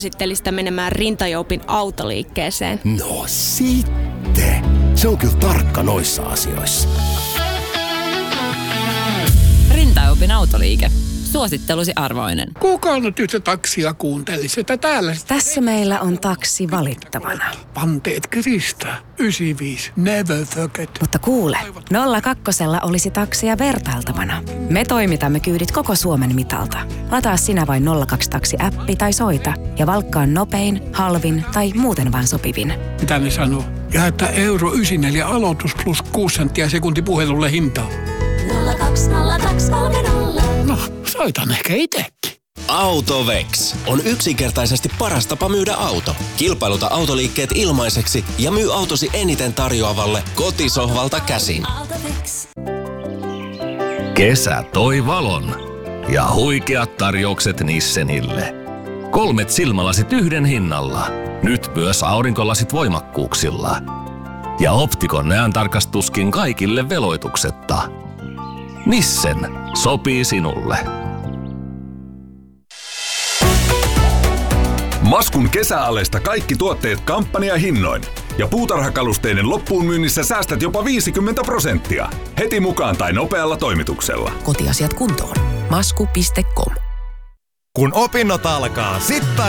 Suosittelin sitä menemään Rintajoupin autoliikkeeseen. No sitten. Se on kyllä tarkka noissa asioissa. Rintajoupin autoliike. Suosittelusi arvoinen. Kuka nyt yhtä taksia kuunteli sitä täällä? Tässä meillä on taksi valittavana. Panteet Krista. 95. Never forget. Mutta kuule, 02 olisi taksia vertailtavana. Me toimitamme kyydit koko Suomen mitalta. Lataa sinä vain 02 Taksi-appi tai soita ja valkkaa nopein, halvin tai muuten vaan sopivin. Mitä ne sanoo? Ja että euro 94 aloitus plus 6 senttiä sekunti puhelulle hintaa. 020230. No, soitan ehkä itsekin. AutoVex on yksinkertaisesti paras tapa myydä auto. Kilpailuta autoliikkeet ilmaiseksi ja myy autosi eniten tarjoavalle kotisohvalta käsin. Kesä toi valon ja huikeat tarjoukset Nissenille. 3 silmälasit yhden hinnalla. Nyt myös aurinkolasit voimakkuuksilla. Ja Optikon näöntarkastuskin kaikille veloituksetta. Nissen sopii sinulle. Maskun kesäaleista kaikki tuotteet kampanjahinnoin. Ja puutarhakalusteiden loppuun myynnissä säästät jopa 50%. Heti mukaan tai nopealla toimituksella. Kotiasiat kuntoon. Masku.com. Kun opinnot alkaa,